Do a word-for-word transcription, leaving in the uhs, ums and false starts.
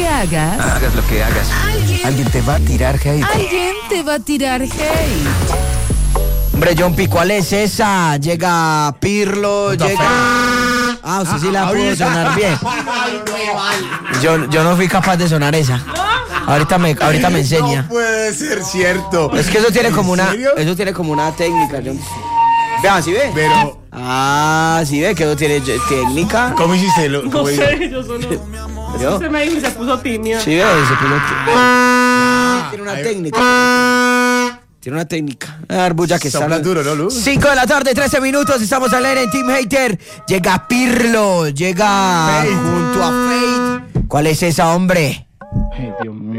que hagas, hagas lo que hagas, alguien, alguien te va a tirar hate. alguien te va a tirar hate. Hombre, Jumpy, ¿cuál es esa? Llega Pirlo, llega... Ah, usted sí la pudo sonar bien. Yo, yo no fui capaz de sonar esa. Ahorita me, ahorita me enseña. No puede ser cierto. Es que eso tiene como una, serio? eso tiene como una técnica. Yo... Vean, ¿sí ve? Pero, Ah, sí ve que eso tiene ye- técnica. ¿cómo hiciste? Lo, No cómo sé, yo solo. ¿Yo? Se me dijo y se puso tímida. Sí ve, se puso t- tiene una Ahí- técnica. Tiene una técnica. Ah, Arbulla que está. Sopla duro, ¿no, Luz? cinco de la tarde, trece minutos. Estamos al aire en Team Hater. Llega Pirlo. Llega Fate. junto a Fate. ¿Cuál es esa, hombre? Ay, Dios mío.